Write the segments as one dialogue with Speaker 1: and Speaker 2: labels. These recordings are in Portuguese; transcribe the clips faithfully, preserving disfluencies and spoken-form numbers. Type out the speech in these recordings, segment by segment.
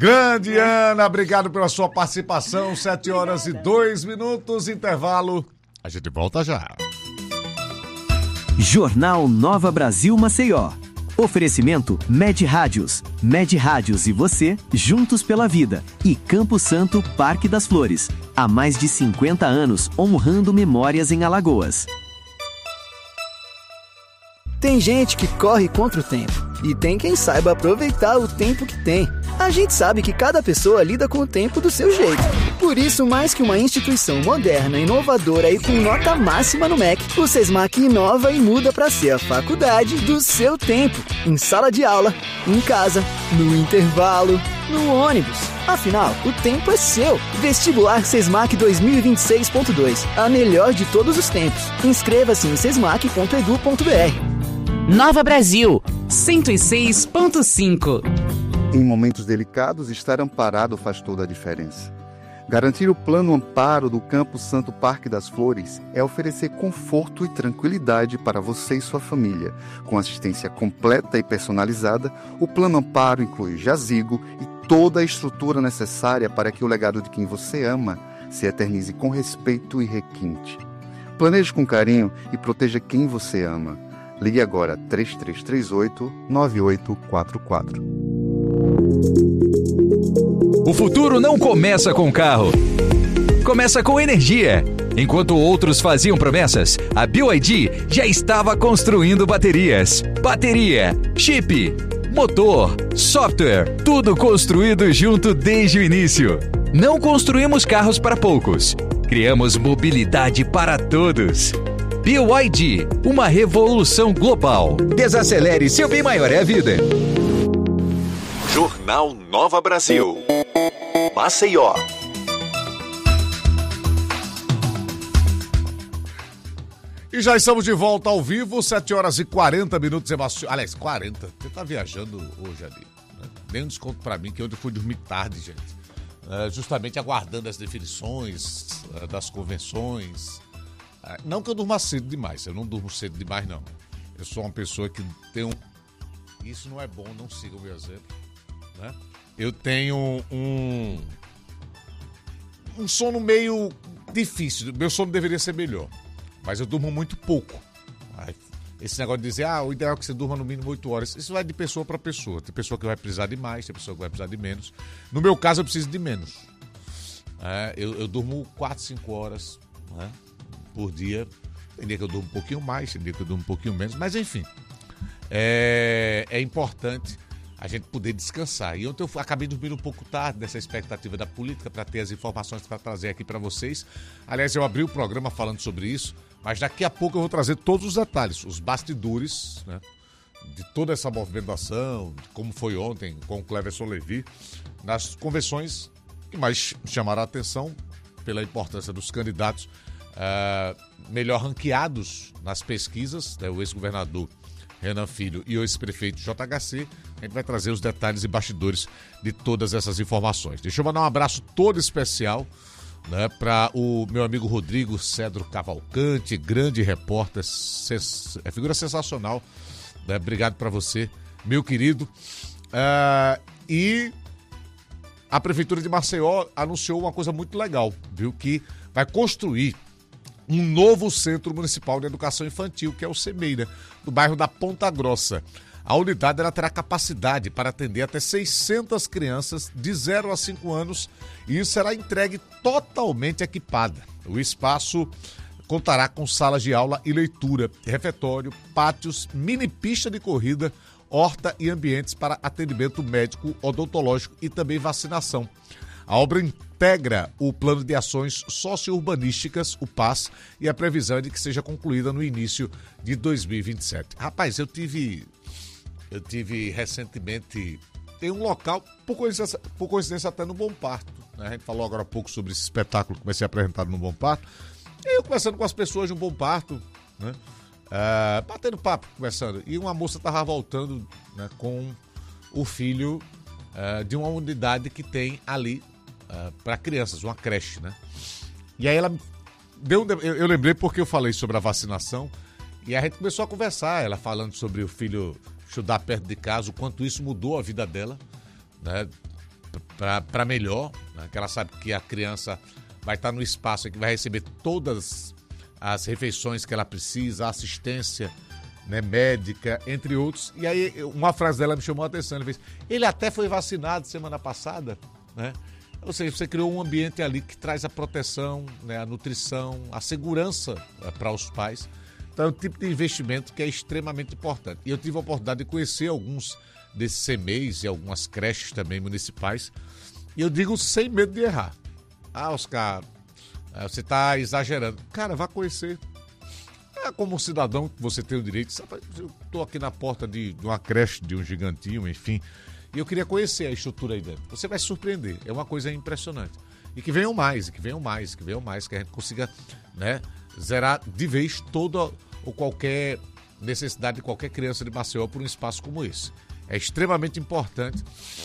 Speaker 1: Grande Ana, obrigado pela sua participação. Sete horas e dois minutos, intervalo. A gente volta já.
Speaker 2: Jornal Nova Brasil Maceió. Oferecimento Med Rádios. Med Rádios e você, juntos pela vida. E Campo Santo, Parque das Flores. Há mais de cinquenta anos, honrando memórias em Alagoas.
Speaker 3: Tem gente que corre contra o tempo. E tem quem saiba aproveitar o tempo que tem. A gente sabe que cada pessoa lida com o tempo do seu jeito. Por isso, mais que uma instituição moderna, inovadora e com nota máxima no M E C, o Sesmac inova e muda para ser a faculdade do seu tempo. Em sala de aula, em casa, no intervalo, no ônibus. Afinal, o tempo é seu. Vestibular Sesmac dois mil e vinte e seis ponto dois. A melhor de todos os tempos. Inscreva-se em sesmac ponto edu ponto br.
Speaker 4: Nova Brasil, cento e seis ponto cinco.
Speaker 5: Em momentos delicados, estar amparado faz toda a diferença. Garantir o plano amparo do Campo Santo Parque das Flores é oferecer conforto e tranquilidade para você e sua família. Com assistência completa e personalizada, o plano amparo inclui jazigo e toda a estrutura necessária para que o legado de quem você ama se eternize com respeito e requinte. Planeje com carinho e proteja quem você ama. Ligue agora três três três oito, nove oito quatro quatro.
Speaker 6: O futuro não começa com carro. Começa com energia. Enquanto outros faziam promessas, a B Y D já estava construindo baterias. Bateria, chip, motor, software, tudo construído junto desde o início. Não construímos carros para poucos. Criamos mobilidade para todos. B Y D, uma revolução global. Desacelere, seu bem maior é a vida.
Speaker 7: Jornal Nova Brasil. Maceió.
Speaker 1: E já estamos de volta ao vivo, sete horas e quarenta minutos. Aliás, quarenta. Você tá viajando hoje ali. Né? Dê um desconto pra mim, que ontem eu fui dormir tarde, gente. Uh, justamente aguardando as definições uh, das convenções. Uh, não que eu durma cedo demais. Eu não durmo cedo demais, não. Eu sou uma pessoa que tem um... Isso não é bom, não siga o meu exemplo. Né? Eu tenho um... Um sono meio difícil. Meu sono deveria ser melhor. Mas eu durmo muito pouco. Esse negócio de dizer, ah, o ideal é que você durma no mínimo oito horas. Isso vai de pessoa para pessoa. Tem pessoa que vai precisar de mais, tem pessoa que vai precisar de menos. No meu caso, eu preciso de menos. É, eu, eu durmo quatro, cinco horas, né, por dia. Tem dia que eu durmo um pouquinho mais, tem dia que eu durmo um pouquinho menos. Mas, enfim, é, é importante a gente poder descansar. E ontem eu acabei dormindo um pouco tarde nessa expectativa da política para ter as informações para trazer aqui para vocês. Aliás, eu abri o programa falando sobre isso, mas daqui a pouco eu vou trazer todos os detalhes, os bastidores, né, de toda essa movimentação, de como foi ontem com o Cleverson Levi, nas convenções que mais chamaram a atenção pela importância dos candidatos uh, melhor ranqueados nas pesquisas, né, o ex-governador Renan Filho e o ex-prefeito J H C. A gente vai trazer os detalhes e bastidores de todas essas informações. Deixa eu mandar um abraço todo especial, né, para o meu amigo Rodrigo Cedro Cavalcante, grande repórter, sens... é figura sensacional, né? Obrigado para você, meu querido. Uh, e a Prefeitura de Maceió anunciou uma coisa muito legal, viu? Que vai construir um novo Centro Municipal de Educação Infantil, que é o CEMEI, no bairro da Ponta Grossa. A unidade ela terá capacidade para atender até seiscentas crianças de zero a cinco anos e será entregue totalmente equipada. O espaço contará com salas de aula e leitura, refeitório, pátios, mini pista de corrida, horta e ambientes para atendimento médico, odontológico e também vacinação. A obra integra o Plano de Ações Socio-Urbanísticas, o P A S, e a previsão é de que seja concluída no início de dois mil e vinte e sete. Rapaz, eu tive... Eu tive recentemente, tem um local, por coincidência, por coincidência até no Bom Parto, né? A gente falou agora há pouco sobre esse espetáculo que vai ser apresentado no Bom Parto. E eu conversando com as pessoas no Bom Parto, né? Uh, batendo papo, conversando. E uma moça estava voltando, né, com o filho uh, de uma unidade que tem ali uh, para crianças, uma creche, né? E aí ela deu um, eu, eu lembrei porque eu falei sobre a vacinação e a gente começou a conversar, ela falando sobre o filho estudar perto de casa, o quanto isso mudou a vida dela, né? para melhor, né? Que ela sabe que a criança vai estar no espaço e que vai receber todas as refeições que ela precisa, assistência, né, médica, entre outros. E aí uma frase dela me chamou a atenção, ele fez, ele até foi vacinado semana passada, né? Ou seja, você criou um ambiente ali que traz a proteção, né, a nutrição, a segurança é, para os pais. Então é um tipo de investimento que é extremamente importante. E eu tive a oportunidade de conhecer alguns desses C M E s e algumas creches também municipais. E eu digo sem medo de errar. Ah, Oscar, você está exagerando. Cara, vá conhecer. É como um cidadão que você tem o direito. Sabe, eu estou aqui na porta de, de uma creche, de um gigantinho, enfim. E eu queria conhecer a estrutura aí dentro. Você vai se surpreender. É uma coisa impressionante. E que venham mais, e que venham mais, que venham mais, que a gente consiga, né, zerar de vez toda ou qualquer necessidade de qualquer criança de Maceió por um espaço como esse. É extremamente importante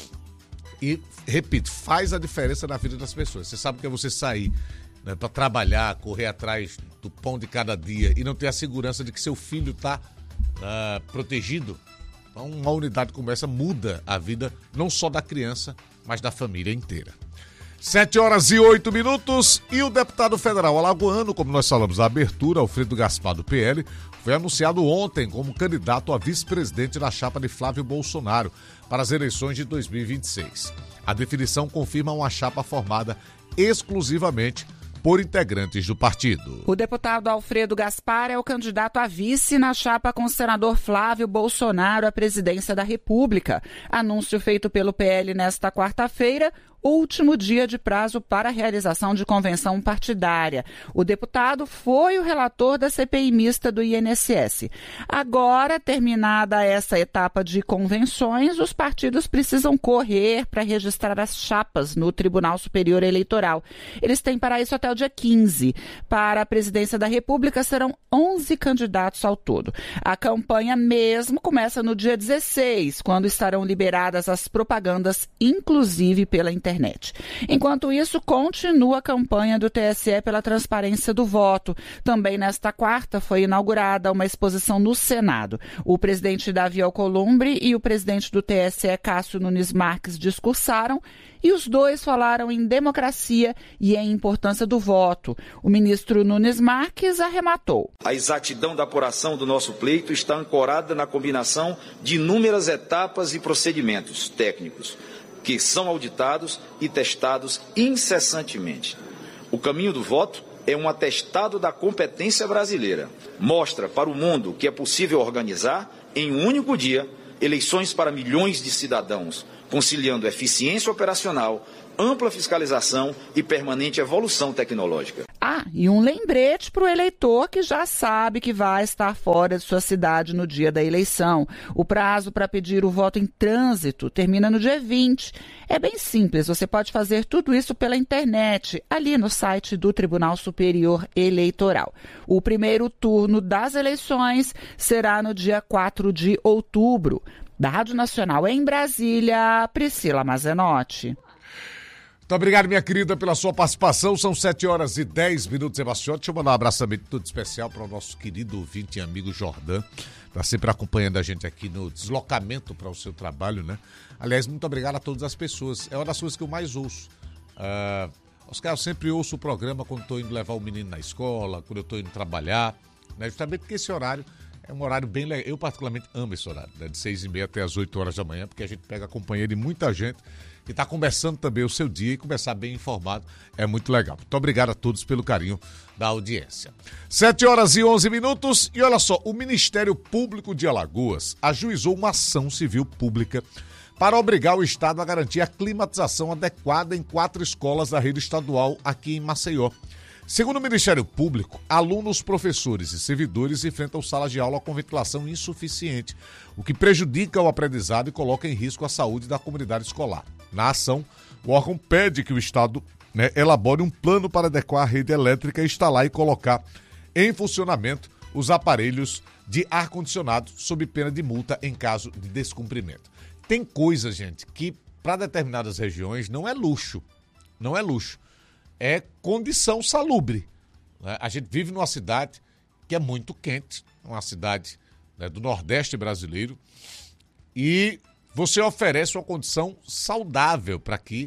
Speaker 1: e, repito, faz a diferença na vida das pessoas. Você sabe que é você sair, né, para trabalhar, correr atrás do pão de cada dia e não ter a segurança de que seu filho está uh, protegido. Então, uma unidade como essa muda a vida não só da criança, mas da família inteira. Sete horas e oito minutos e o deputado federal alagoano, como nós falamos na abertura, Alfredo Gaspar do P L, foi anunciado ontem como candidato a vice-presidente na chapa de Flávio Bolsonaro para as eleições de dois mil e vinte e seis. A definição confirma uma chapa formada exclusivamente por integrantes do partido.
Speaker 8: O deputado Alfredo Gaspar é o candidato a vice na chapa com o senador Flávio Bolsonaro à presidência da República. Anúncio feito pelo P L nesta quarta-feira, último dia de prazo para a realização de convenção partidária. O deputado foi o relator da C P I mista do I N S S. Agora, terminada essa etapa de convenções, os partidos precisam correr para registrar as chapas no Tribunal Superior Eleitoral. Eles têm para isso até o dia quinze. Para a presidência da República serão onze candidatos ao todo. A campanha mesmo começa no dia dezesseis, quando estarão liberadas as propagandas, inclusive pela internet. Enquanto isso, continua a campanha do T S E pela transparência do voto. Também nesta quarta foi inaugurada uma exposição no Senado. O presidente Davi Alcolumbre e o presidente do T S E, Cássio Nunes Marques, discursaram e os dois falaram em democracia e em importância do voto. O ministro Nunes Marques arrematou.
Speaker 9: A exatidão da apuração do nosso pleito está ancorada na combinação de inúmeras etapas e procedimentos técnicos que são auditados e testados incessantemente. O caminho do voto é um atestado da competência brasileira. Mostra para o mundo que é possível organizar, em um único dia, eleições para milhões de cidadãos, conciliando eficiência operacional, ampla fiscalização e permanente evolução tecnológica.
Speaker 8: Ah, e um lembrete para o eleitor que já sabe que vai estar fora de sua cidade no dia da eleição. O prazo para pedir o voto em trânsito termina no dia vinte. É bem simples, você pode fazer tudo isso pela internet, ali no site do Tribunal Superior Eleitoral. O primeiro turno das eleições será no dia quatro de outubro. Da Rádio Nacional em Brasília, Priscila Mazenotti.
Speaker 1: Muito obrigado, minha querida, pela sua participação. São sete horas e dez minutos, Sebastião. Deixa eu mandar um abraçamento todo especial para o nosso querido ouvinte e amigo Jordan. Está sempre acompanhando a gente aqui no deslocamento para o seu trabalho, né? Aliás, muito obrigado a todas as pessoas. É uma das coisas que eu mais ouço. Uh, Oscar, eu sempre ouço o programa quando estou indo levar o menino na escola, quando eu estou indo trabalhar, né? Justamente porque esse horário é um horário bem legal. Eu particularmente amo esse horário, né? De seis e meia até as oito horas da manhã, porque a gente pega a companhia de muita gente que está começando também o seu dia e começar bem informado é muito legal. Muito obrigado a todos pelo carinho da audiência. sete horas e onze minutos e olha só, o Ministério Público de Alagoas ajuizou uma ação civil pública para obrigar o Estado a garantir a climatização adequada em quatro escolas da rede estadual aqui em Maceió. Segundo o Ministério Público, alunos, professores e servidores enfrentam salas de aula com ventilação insuficiente, o que prejudica o aprendizado e coloca em risco a saúde da comunidade escolar. Na ação, o órgão pede que o Estado, né, elabore um plano para adequar a rede elétrica, instalar e colocar em funcionamento os aparelhos de ar-condicionado sob pena de multa em caso de descumprimento. Tem coisa, gente, que para determinadas regiões não é luxo, não é luxo. É condição salubre. Né? A gente vive numa cidade que é muito quente, uma cidade, né, do Nordeste brasileiro, e você oferece uma condição saudável para que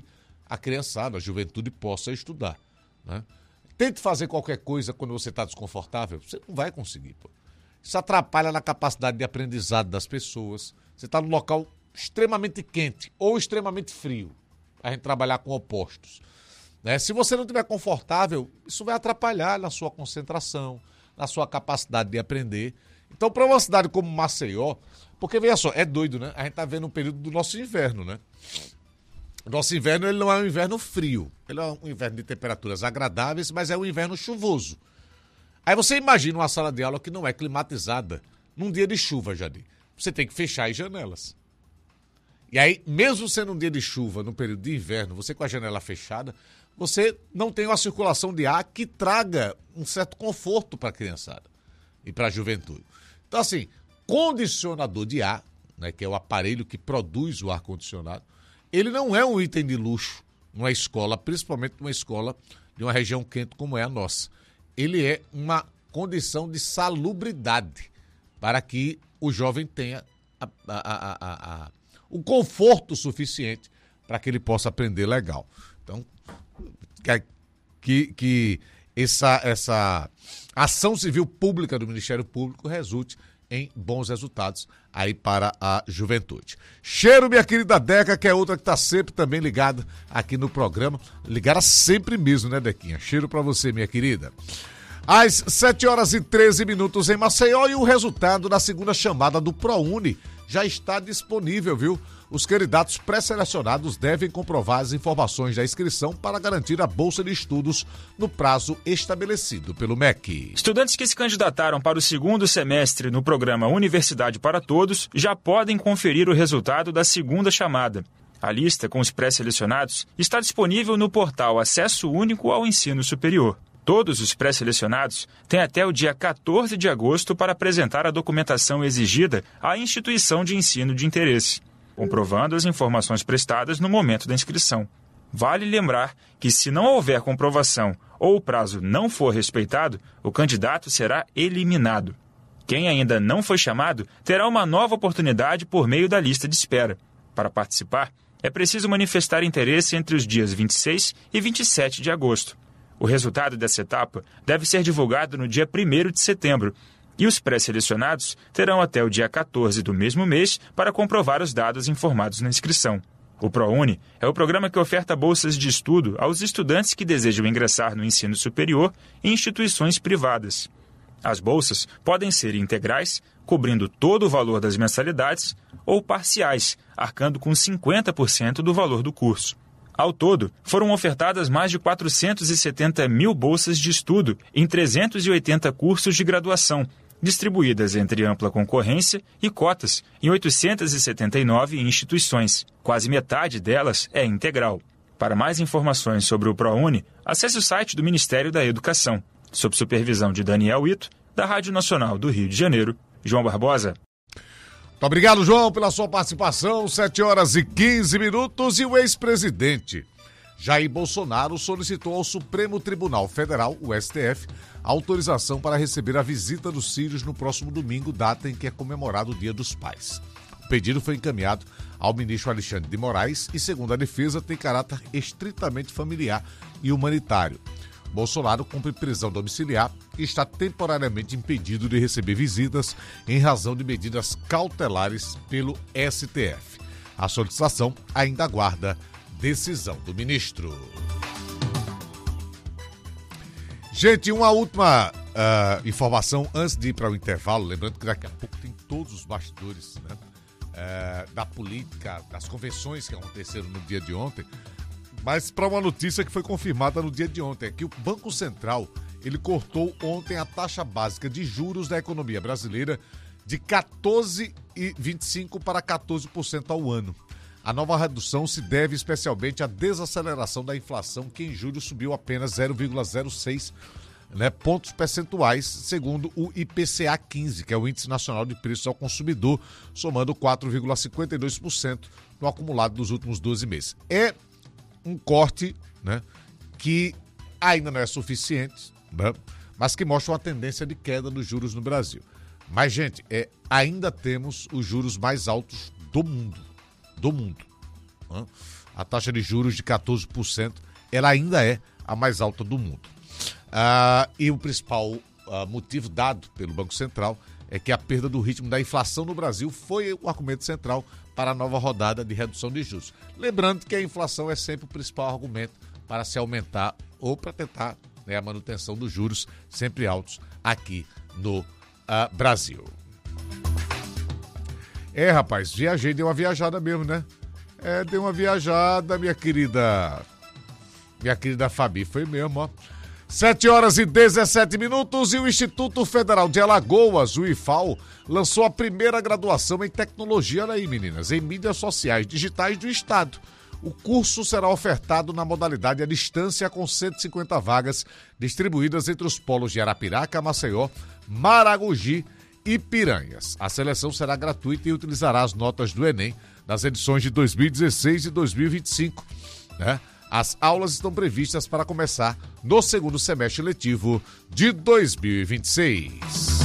Speaker 1: a criançada, a juventude possa estudar, né? Tente fazer qualquer coisa quando você está desconfortável, você não vai conseguir, pô. Isso atrapalha na capacidade de aprendizado das pessoas. Você está num local extremamente quente ou extremamente frio, a gente trabalhar com opostos, né? Se você não estiver confortável, isso vai atrapalhar na sua concentração, na sua capacidade de aprender. Então, para uma cidade como Maceió, porque, veja só, é doido, né? A gente está vendo um período do nosso inverno, né? O nosso inverno, ele não é um inverno frio, ele é um inverno de temperaturas agradáveis, mas é um inverno chuvoso. Aí você imagina uma sala de aula que não é climatizada num dia de chuva, Jadir. Você tem que fechar as janelas. E aí, mesmo sendo um dia de chuva, no período de inverno, você com a janela fechada, você não tem uma circulação de ar que traga um certo conforto para a criançada e para a juventude. Então, assim, condicionador de ar, né, que é o aparelho que produz o ar-condicionado, ele não é um item de luxo numa escola, principalmente numa escola de uma região quente como é a nossa. Ele é uma condição de salubridade para que o jovem tenha a, a, a, a, a, o conforto suficiente para que ele possa aprender legal. Então, que, que essa, essa ação civil pública do Ministério Público resulte em bons resultados aí para a juventude. Cheiro, minha querida Deca, que é outra que está sempre também ligada aqui no programa. Ligada sempre mesmo, né, Dequinha? Cheiro para você, minha querida. Às sete horas e treze minutos em Maceió, e o resultado da segunda chamada do ProUni já está disponível, viu? Os candidatos pré-selecionados devem comprovar as informações da inscrição para garantir a bolsa de estudos no prazo estabelecido pelo M E C.
Speaker 10: Estudantes que se candidataram para o segundo semestre no programa Universidade para Todos já podem conferir o resultado da segunda chamada. A lista com os pré-selecionados está disponível no portal Acesso Único ao Ensino Superior. Todos os pré-selecionados têm até o dia quatorze de agosto para apresentar a documentação exigida à instituição de ensino de interesse, comprovando as informações prestadas no momento da inscrição. Vale lembrar que, se não houver comprovação ou o prazo não for respeitado, o candidato será eliminado. Quem ainda não foi chamado terá uma nova oportunidade por meio da lista de espera. Para participar, é preciso manifestar interesse entre os dias vinte e seis e vinte e sete de agosto. O resultado dessa etapa deve ser divulgado no dia primeiro de setembro, e os pré-selecionados terão até o dia quatorze do mesmo mês para comprovar os dados informados na inscrição. O ProUni é o programa que oferta bolsas de estudo aos estudantes que desejam ingressar no ensino superior em instituições privadas. As bolsas podem ser integrais, cobrindo todo o valor das mensalidades, ou parciais, arcando com cinquenta por cento do valor do curso. Ao todo, foram ofertadas mais de quatrocentas e setenta mil bolsas de estudo em trezentos e oitenta cursos de graduação, distribuídas entre ampla concorrência e cotas em oitocentas e setenta e nove instituições. Quase metade delas é integral. Para mais informações sobre o ProUni, acesse o site do Ministério da Educação, sob supervisão de Daniel Ito, da Rádio Nacional do Rio de Janeiro, João Barbosa.
Speaker 1: Muito obrigado, João, pela sua participação. sete horas e quinze minutos, e o ex-presidente Jair Bolsonaro solicitou ao Supremo Tribunal Federal, o S T F, autorização para receber a visita dos filhos no próximo domingo, data em que é comemorado o Dia dos Pais. O pedido foi encaminhado ao ministro Alexandre de Moraes e, segundo a defesa, tem caráter estritamente familiar e humanitário. Bolsonaro cumpre prisão domiciliar e está temporariamente impedido de receber visitas em razão de medidas cautelares pelo S T F. A solicitação ainda aguarda decisão do ministro. Gente, uma última uh, informação antes de ir para o intervalo, lembrando que daqui a pouco tem todos os bastidores, né, uh, da política, das convenções que aconteceram no dia de ontem. Mas para uma notícia que foi confirmada no dia de ontem, é que o Banco Central, ele cortou ontem a taxa básica de juros da economia brasileira de quatorze vírgula vinte e cinco por cento para quatorze por cento ao ano. A nova redução se deve especialmente à desaceleração da inflação, que em julho subiu apenas zero vírgula zero seis, né, pontos percentuais, segundo o I P C A quinze, que é o Índice Nacional de Preços ao Consumidor, somando quatro vírgula cinquenta e dois por cento no acumulado dos últimos doze meses. É um corte, né, que ainda não é suficiente, né, mas que mostra uma tendência de queda dos juros no Brasil. Mas, gente, é, ainda temos os juros mais altos do mundo. Do mundo. Né? a taxa de juros de quatorze por cento, ela ainda é a mais alta do mundo. Ah, e o principal ah, motivo dado pelo Banco Central é que a perda do ritmo da inflação no Brasil foi o argumento central para a nova rodada de redução de juros. Lembrando que a inflação é sempre o principal argumento para se aumentar ou para tentar, né, a manutenção dos juros sempre altos aqui no uh, Brasil. É, rapaz, viajei, dei uma viajada mesmo, né? É, dei uma viajada, minha querida, minha querida Fabi, foi mesmo, ó. sete horas e dezessete minutos e o Instituto Federal de Alagoas, o I F A L, lançou a primeira graduação em tecnologia, olha aí, meninas, em mídias sociais digitais do Estado. O curso será ofertado na modalidade à distância com cento e cinquenta vagas distribuídas entre os polos de Arapiraca, Maceió, Maragogi e Piranhas. A seleção será gratuita e utilizará as notas do Enem das edições de dois mil e dezesseis e dois mil e vinte e cinco, né? As aulas estão previstas para começar no segundo semestre letivo de dois mil e vinte e seis.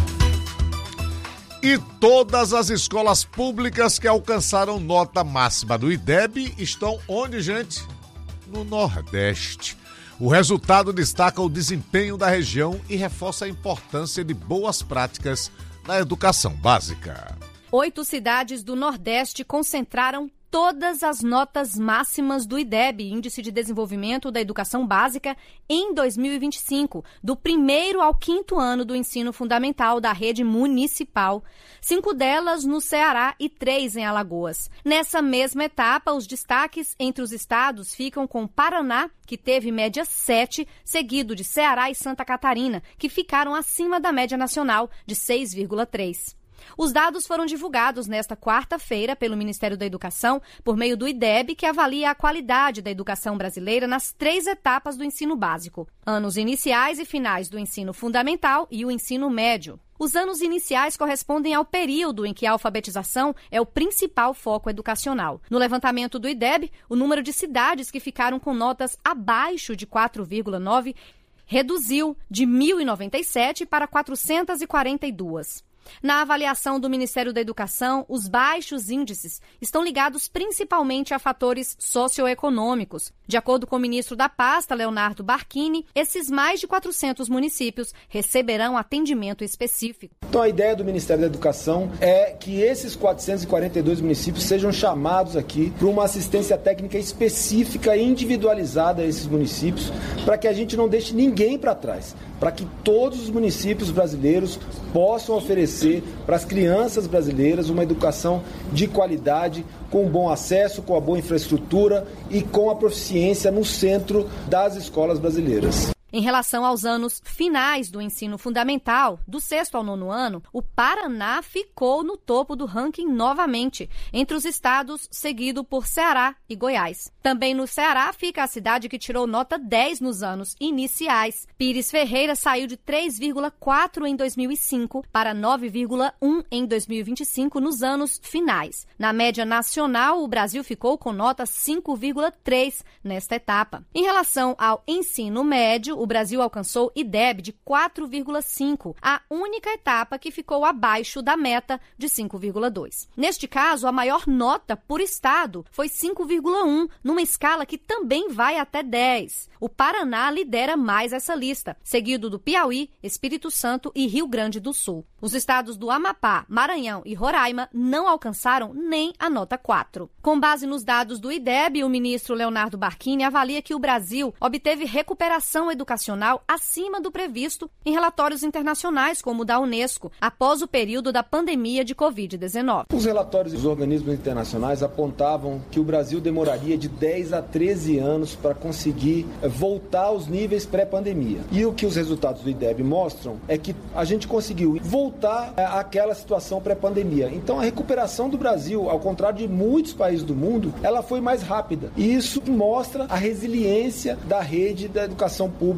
Speaker 1: E todas as escolas públicas que alcançaram nota máxima do I D E B estão onde, gente? No Nordeste. O resultado destaca o desempenho da região e reforça a importância de boas práticas na educação básica.
Speaker 11: Oito cidades do Nordeste concentraram todas as notas máximas do I D E B, Índice de Desenvolvimento da Educação Básica, em dois mil e vinte e cinco, do primeiro ao quinto ano do ensino fundamental da rede municipal. Cinco delas no Ceará e três em Alagoas. Nessa mesma etapa, os destaques entre os estados ficam com Paraná, que teve média sete, seguido de Ceará e Santa Catarina, que ficaram acima da média nacional, de seis vírgula três. Os dados foram divulgados nesta quarta-feira pelo Ministério da Educação por meio do I D E B, que avalia a qualidade da educação brasileira nas três etapas do ensino básico: anos iniciais e finais do ensino fundamental e o ensino médio. Os anos iniciais correspondem ao período em que a alfabetização é o principal foco educacional. No levantamento do I D E B, o número de cidades que ficaram com notas abaixo de quatro vírgula nove reduziu de mil e noventa e sete para quatrocentas e quarenta e duas. Na avaliação do Ministério da Educação, os baixos índices estão ligados principalmente a fatores socioeconômicos. De acordo com o ministro da pasta, Leonardo Barquini, esses mais de quatrocentos municípios receberão atendimento específico.
Speaker 12: Então a ideia do Ministério da Educação é que esses quatrocentos e quarenta e dois municípios sejam chamados aqui para uma assistência técnica específica e individualizada a esses municípios, para que a gente não deixe ninguém para trás, para que todos os municípios brasileiros possam oferecer para as crianças brasileiras uma educação de qualidade, com bom acesso, com a boa infraestrutura e com a proficiência no centro das escolas brasileiras.
Speaker 11: Em relação aos anos finais do ensino fundamental, do sexto ao nono ano, o Paraná ficou no topo do ranking novamente, entre os estados, seguido por Ceará e Goiás. Também no Ceará fica a cidade que tirou nota dez nos anos iniciais. Pires Ferreira saiu de três vírgula quatro em dois mil e cinco para nove vírgula um em dois mil e vinte e cinco nos anos finais. Na média nacional, o Brasil ficou com nota cinco vírgula três nesta etapa. Em relação ao ensino médio, o Brasil alcançou I D E B de quatro vírgula cinco, a única etapa que ficou abaixo da meta de cinco vírgula dois. Neste caso, a maior nota por estado foi cinco vírgula um, numa escala que também vai até dez. O Paraná lidera mais essa lista, seguido do Piauí, Espírito Santo e Rio Grande do Sul. Os estados do Amapá, Maranhão e Roraima não alcançaram nem a nota quatro. Com base nos dados do I D E B, o ministro Leonardo Barquini avalia que o Brasil obteve recuperação educacional acima do previsto em relatórios internacionais, como o da Unesco, após o período da pandemia de covid dezenove.
Speaker 12: Os relatórios dos organismos internacionais apontavam que o Brasil demoraria de dez a treze anos para conseguir voltar aos níveis pré-pandemia. E o que os resultados do I D E B mostram é que a gente conseguiu voltar àquela situação pré-pandemia. Então a recuperação do Brasil, ao contrário de muitos países do mundo, ela foi mais rápida. E isso mostra a resiliência da rede da educação pública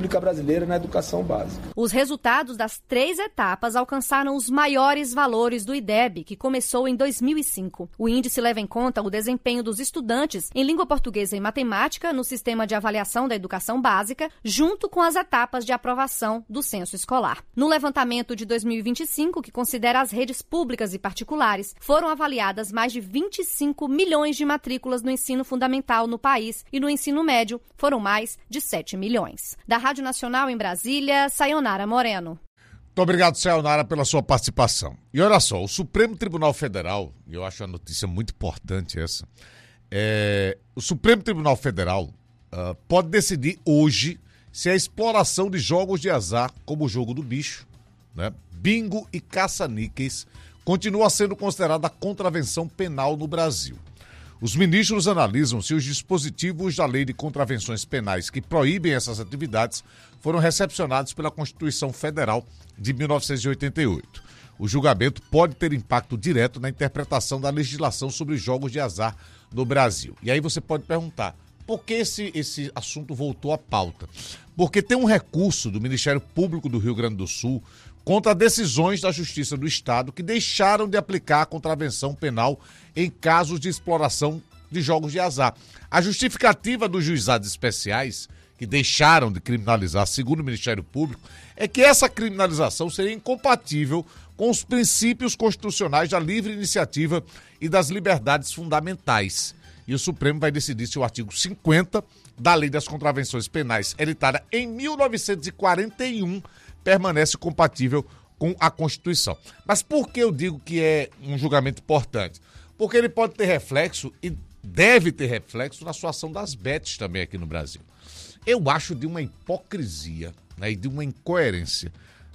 Speaker 12: República Brasileira na educação básica.
Speaker 11: Os resultados das três etapas alcançaram os maiores valores do IDEB, que começou em dois mil e cinco. O índice leva em conta o desempenho dos estudantes em língua portuguesa e matemática no sistema de avaliação da educação básica, junto com as etapas de aprovação do censo escolar. No levantamento de dois mil e vinte e cinco, que considera as redes públicas e particulares, foram avaliadas mais de vinte e cinco milhões de matrículas no ensino fundamental no país e no ensino médio foram mais de sete milhões. Da Rádio Nacional em Brasília, Sayonara Moreno.
Speaker 1: Muito obrigado, Sayonara, pela sua participação. E olha só, o Supremo Tribunal Federal, e eu acho a notícia muito importante essa, é, o Supremo Tribunal Federal uh, pode decidir hoje se a exploração de jogos de azar, como o jogo do bicho, né, bingo e caça-níqueis, continua sendo considerada contravenção penal no Brasil. Os ministros analisam se os dispositivos da Lei de Contravenções Penais que proíbem essas atividades foram recepcionados pela Constituição Federal de mil novecentos e oitenta e oito. O julgamento pode ter impacto direto na interpretação da legislação sobre jogos de azar no Brasil. E aí você pode perguntar, por que esse, esse assunto voltou à pauta? Porque tem um recurso do Ministério Público do Rio Grande do Sul contra decisões da Justiça do Estado que deixaram de aplicar a contravenção penal em casos de exploração de jogos de azar. A justificativa dos juizados especiais, que deixaram de criminalizar, segundo o Ministério Público, é que essa criminalização seria incompatível com os princípios constitucionais da livre iniciativa e das liberdades fundamentais. E o Supremo vai decidir se o artigo cinquenta da Lei das Contravenções Penais, editada em mil novecentos e quarenta e um, permanece compatível com a Constituição. Mas por que eu digo que é um julgamento importante? Porque ele pode ter reflexo e deve ter reflexo na situação das bets também aqui no Brasil. Eu acho de uma hipocrisia, né, e de uma incoerência.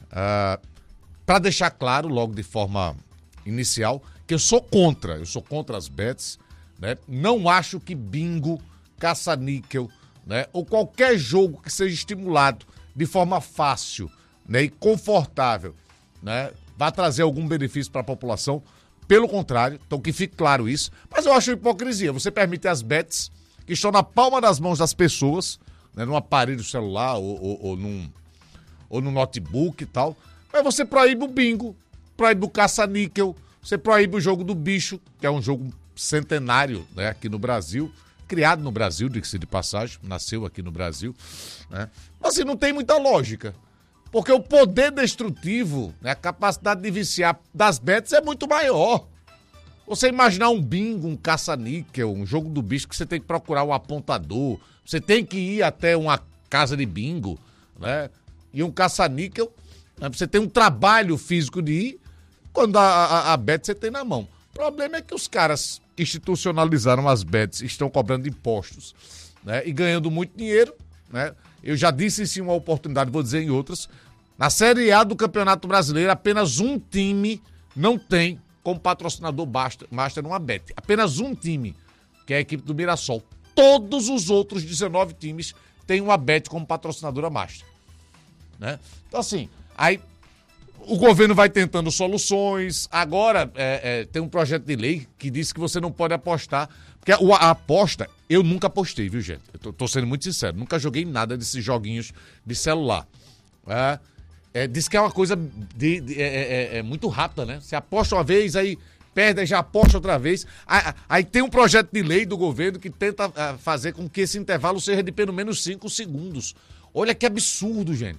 Speaker 1: Uh, para deixar claro, logo de forma inicial, que eu sou contra, eu sou contra as bets, né? Não acho que bingo, caça-níquel, né, ou qualquer jogo que seja estimulado de forma fácil, né, e confortável, né, vai trazer algum benefício para a população. Pelo contrário, então que fique claro isso. Mas eu acho hipocrisia. Você permite as bets que estão na palma das mãos das pessoas, né, num aparelho celular ou, ou, ou, num, ou num notebook e tal. Mas você proíbe o bingo, proíbe o caça-níquel, você proíbe o jogo do bicho, que é um jogo centenário, né, aqui no Brasil, criado no Brasil, diga-se de passagem, nasceu aqui no Brasil, né? Mas assim, não tem muita lógica. Porque o poder destrutivo, né, a capacidade de viciar das bets é muito maior. Você imaginar um bingo, um caça-níquel, um jogo do bicho que você tem que procurar um apontador, você tem que ir até uma casa de bingo, né? E um caça-níquel, né, você tem um trabalho físico de ir, quando a, a, a bet você tem na mão. O problema é que os caras que institucionalizaram as bets estão cobrando impostos, né, e ganhando muito dinheiro, né? Eu já disse isso em uma oportunidade, vou dizer em outras. Na Série A do Campeonato Brasileiro, apenas um time não tem como patrocinador master uma bet. Apenas um time, que é a equipe do Mirassol. Todos os outros dezenove times têm uma bet como patrocinadora master, né? Então assim, aí o governo vai tentando soluções. Agora é, é, tem um projeto de lei que diz que você não pode apostar. Porque a, a aposta, eu nunca apostei, viu, gente? Eu tô, tô sendo muito sincero, nunca joguei nada desses joguinhos de celular. É, é, diz que é uma coisa de, de, é, é, é muito rápida, né? Você aposta uma vez, aí perde, aí já aposta outra vez. Aí, aí tem um projeto de lei do governo que tenta é, fazer com que esse intervalo seja de pelo menos cinco segundos. Olha que absurdo, gente.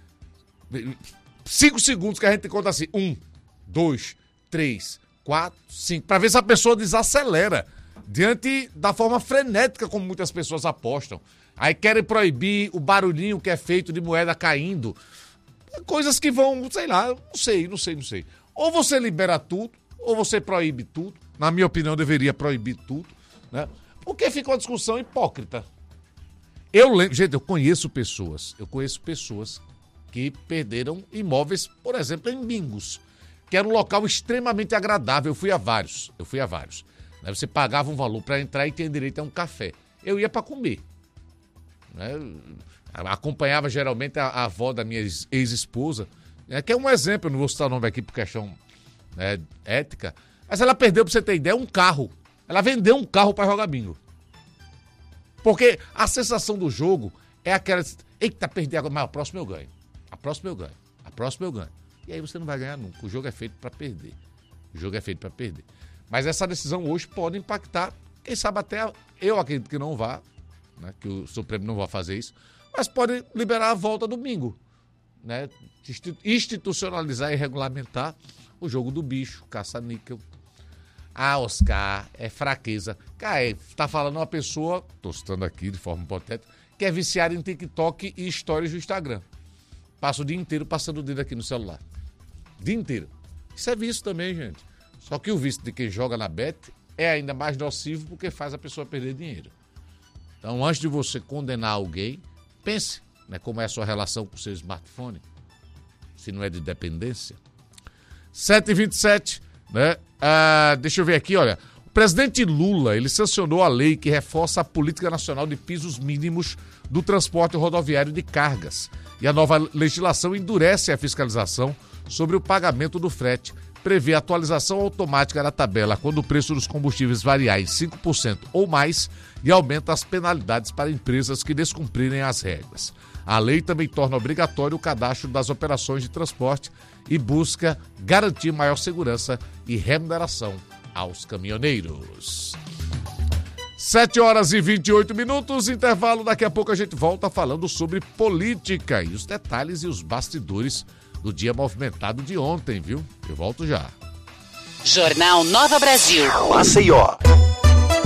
Speaker 1: Cinco segundos que a gente conta assim. Um, dois, três, quatro, cinco. Pra ver se a pessoa desacelera diante da forma frenética como muitas pessoas apostam. Aí querem proibir o barulhinho que é feito de moeda caindo. Coisas que vão, sei lá, não sei, não sei, não sei. Ou você libera tudo, ou você proíbe tudo. Na minha opinião, deveria proibir tudo, né? Porque fica uma discussão hipócrita. Eu lembro, gente, eu conheço pessoas, eu conheço pessoas que perderam imóveis, por exemplo, em bingos, que era um local extremamente agradável. Eu fui a vários, eu fui a vários. Você pagava um valor para entrar e tinha direito a um café. Eu ia para comer, né? Acompanhava geralmente a, a avó da minha ex-esposa, né? Que é um exemplo, eu não vou citar o nome aqui por questão, né, ética, mas ela perdeu, para você ter ideia, um carro. Ela vendeu um carro para jogar bingo. Porque a sensação do jogo É aquela, eita, perdi agora, mas a próxima eu ganho. A próxima eu ganho. A próxima eu ganho. E aí você não vai ganhar nunca. O jogo é feito para perder. O jogo é feito para perder. Mas essa decisão hoje pode impactar, quem sabe até, eu acredito que não vá, né, que o Supremo não vai fazer isso, mas pode liberar a volta domingo, né, institucionalizar e regulamentar o jogo do bicho, caça-níquel. Ah, Oscar, é fraqueza. Cara, tá falando uma pessoa, tô citando aqui de forma hipotética, que é viciada em TikTok e stories do Instagram. Passa o dia inteiro passando o dedo aqui no celular. Dia inteiro. Isso é vício também, gente. Só que o vício de quem joga na bet é ainda mais nocivo porque faz a pessoa perder dinheiro. Então, antes de você condenar alguém, pense, né, como é a sua relação com o seu smartphone. Se não é de dependência. sete e vinte e sete, né? Ah, deixa eu ver aqui, olha. O presidente Lula, ele sancionou a lei que reforça a política nacional de pisos mínimos do transporte rodoviário de cargas. E a nova legislação endurece a fiscalização sobre o pagamento do frete. Prevê a atualização automática da tabela quando o preço dos combustíveis variar em cinco por cento ou mais e aumenta as penalidades para empresas que descumprirem as regras. A lei também torna obrigatório o cadastro das operações de transporte e busca garantir maior segurança e remuneração aos caminhoneiros. sete horas e vinte e oito minutos, intervalo, daqui a pouco a gente volta falando sobre política e os detalhes e os bastidores do dia movimentado de ontem, viu? Eu volto já.
Speaker 4: Jornal Nova Brasil.
Speaker 7: Maceió.